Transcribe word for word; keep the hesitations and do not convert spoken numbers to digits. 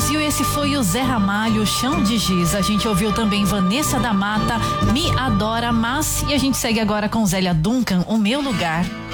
Brasil, esse foi o Zé Ramalho, Chão de Giz. A gente ouviu também Vanessa da Mata, Me Adora Mas, e a gente segue agora com Zélia Duncan, O Meu Lugar.